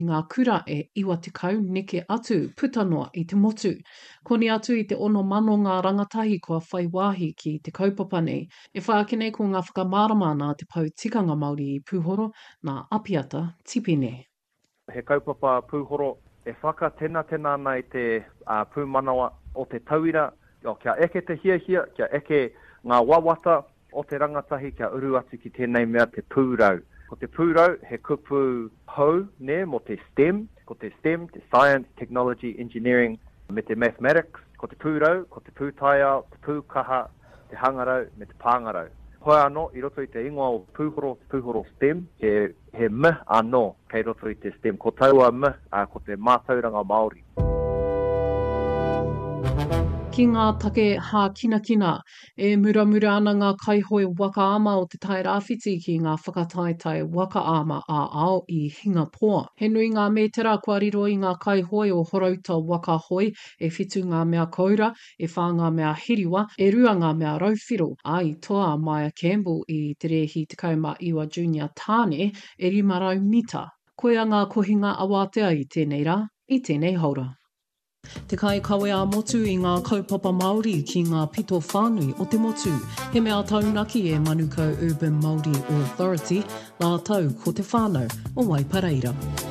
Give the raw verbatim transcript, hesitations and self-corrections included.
ngā kura e iwa te kau neke atu putanoa i te motu. Koni atu i te ono mano ngā rangatahi kua whai wāhi ki te kaupapa nei. E whaakene ko ngā whakamārama nā te pau tikanga Māori i Pūhoro, ngā apiata tipene. He kaupapa Pūhoro e whakatena tena nei te uh, pūmanawa o te tauira, o kia eke te hiahia, kia eke ngā wawata o te rangatahi, kia uru atu ki tēnei mea te pūrau. Ko te pūrau, he kupu hou, ne, mo te STEM, ko te STEM, te Science, Technology, Engineering, me te Mathematics, ko te pūrau, ko te pūtaia, te pūkaha, te hangarau, me te pāngarau. Hoi anō, i roto i te ingoa o Pūhoro, Pūhoro STEM, he, he me anō, kei roto i te STEM, ko taua me, uh, ko te mātauranga Māori. Ki ngā take hā kina kina, e muramura ana ngā kaihoi waka ama o te tai rāwhiti ki ngā whakataetai waka ama a ao i Hingapoa. He nui ngā mētera kua riro i ngā kaihoi o horauta waka hoi, e whitu ngā mea koura, e whā ngā mea hiriwa, e rua ngā mea rauwhiro. Ai toa Maya Campbell i te rehi te kauma iwa junior tāne, e rimarau mita. Koea ngā kohinga awatea i tēnei rā, i tēnei haura. Te kai kawe a motu i ngā kaupapa Māori ki ngā pito whānui o te motu. He mea taunaki e Manukau Urban Māori Authority, nā tau ko te whānau o Waipareira.